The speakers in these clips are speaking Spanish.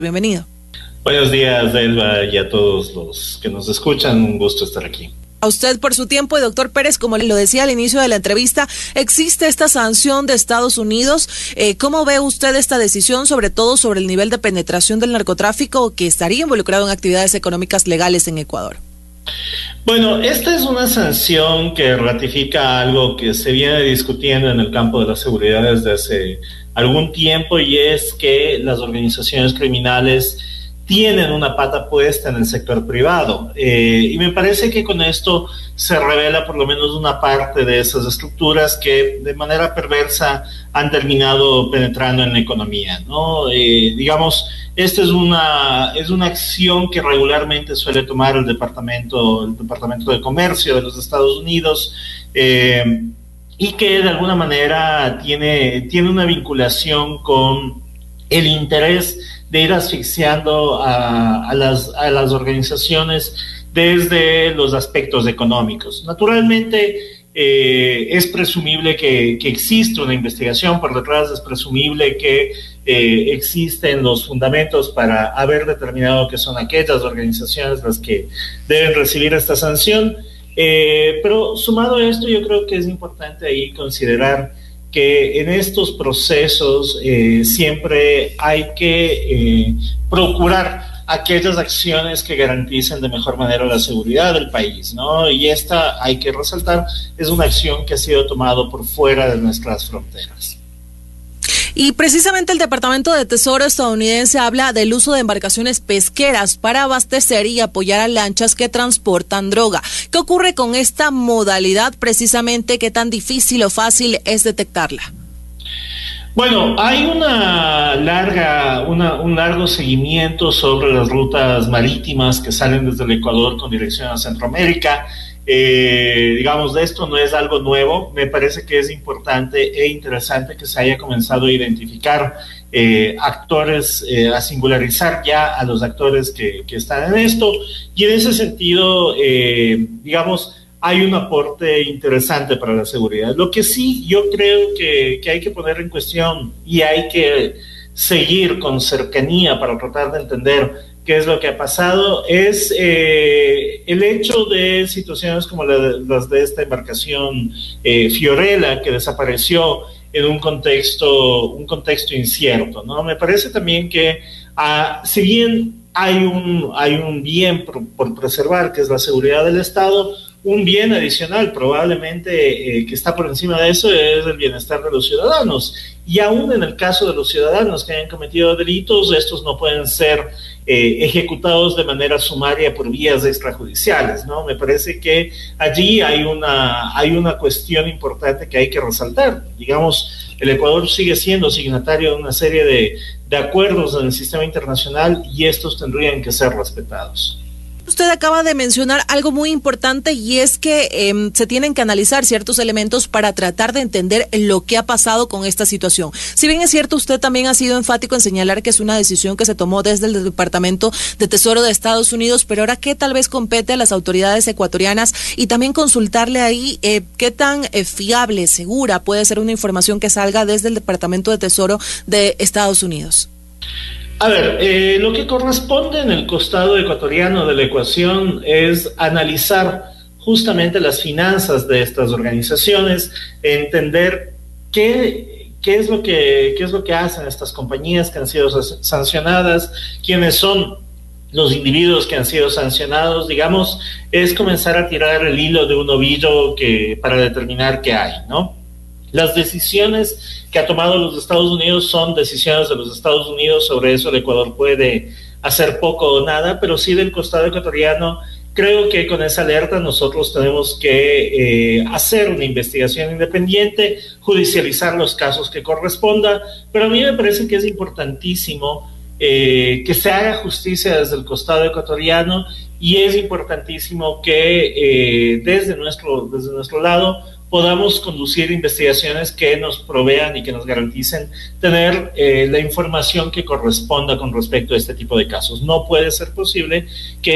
Bienvenido. Buenos días, Delva, y a todos los que nos escuchan. Un gusto estar aquí. A usted por su tiempo. Y doctor Pérez, como lo decía al inicio de la entrevista, existe esta sanción de Estados Unidos. ¿Cómo ve usted esta decisión, sobre todo sobre el nivel de penetración del narcotráfico que estaría involucrado en actividades económicas legales en Ecuador? Bueno, esta es una sanción que ratifica algo que se viene discutiendo en el campo de la seguridad desde hace algún tiempo, y es que las organizaciones criminales tienen una pata puesta en el sector privado, y me parece que con esto se revela por lo menos una parte de esas estructuras que de manera perversa han terminado penetrando en la economía, ¿no? Digamos, esta es una acción que regularmente suele tomar el Departamento de Comercio de los Estados Unidos, y que de alguna manera tiene una vinculación con el interés de ir asfixiando a las organizaciones desde los aspectos económicos. Naturalmente, es presumible que existe una investigación por detrás, es presumible que existen los fundamentos para haber determinado que son aquellas organizaciones las que deben recibir esta sanción, pero sumado a esto, yo creo que es importante ahí considerar que en estos procesos siempre hay que procurar aquellas acciones que garanticen de mejor manera la seguridad del país, ¿no? Y esta, hay que resaltar, es una acción que ha sido tomada por fuera de nuestras fronteras. Y precisamente el Departamento de Tesoro estadounidense habla del uso de embarcaciones pesqueras para abastecer y apoyar a lanchas que transportan droga. ¿Qué ocurre con esta modalidad precisamente? ¿Qué tan difícil o fácil es detectarla? Bueno, hay un largo seguimiento sobre las rutas marítimas que salen desde el Ecuador con dirección a Centroamérica. Digamos, de esto no es algo nuevo. Me parece que es importante e interesante que se haya comenzado a identificar actores, a singularizar ya a los actores que están en esto, y en ese sentido, digamos, hay un aporte interesante para la seguridad. Lo que sí yo creo que hay que poner en cuestión y hay que seguir con cercanía para tratar de entender qué es lo que ha pasado es el hecho de situaciones como las de esta embarcación Fiorella, que desapareció en un contexto incierto, ¿no? Me parece también que si bien hay un bien por preservar, que es la seguridad del Estado, un bien adicional probablemente que está por encima de eso es el bienestar de los ciudadanos, y aún en el caso de los ciudadanos que hayan cometido delitos, estos no pueden ser ejecutados de manera sumaria por vías extrajudiciales, ¿no? Me parece que allí hay una cuestión importante que hay que resaltar. Digamos, el Ecuador sigue siendo signatario de una serie de acuerdos en el sistema internacional, y estos tendrían que ser respetados. Usted acaba de mencionar algo muy importante, y es que se tienen que analizar ciertos elementos para tratar de entender lo que ha pasado con esta situación. Si bien es cierto, usted también ha sido enfático en señalar que es una decisión que se tomó desde el Departamento de Tesoro de Estados Unidos, pero ahora que tal vez compete a las autoridades ecuatorianas y también consultarle ahí qué tan fiable, segura puede ser una información que salga desde el Departamento de Tesoro de Estados Unidos. A ver, lo que corresponde en el costado ecuatoriano de la ecuación es analizar justamente las finanzas de estas organizaciones, entender qué es lo que hacen estas compañías que han sido sancionadas, quiénes son los individuos que han sido sancionados. Digamos, es comenzar a tirar el hilo de un ovillo para determinar qué hay, ¿no? Las decisiones que ha tomado los Estados Unidos son decisiones de los Estados Unidos. Sobre eso el Ecuador puede hacer poco o nada, pero sí del costado ecuatoriano creo que con esa alerta nosotros tenemos que hacer una investigación independiente, judicializar los casos que corresponda, pero a mí me parece que es importantísimo que se haga justicia desde el costado ecuatoriano, y es importantísimo que desde nuestro lado podamos conducir investigaciones que nos provean y que nos garanticen tener la información que corresponda con respecto a este tipo de casos. No puede ser posible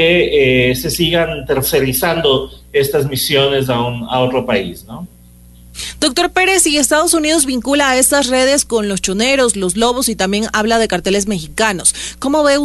que se sigan tercerizando estas misiones a otro país, ¿no? Doctor Pérez, y Estados Unidos vincula a estas redes con los choneros, los lobos y también habla de carteles mexicanos. ¿Cómo ve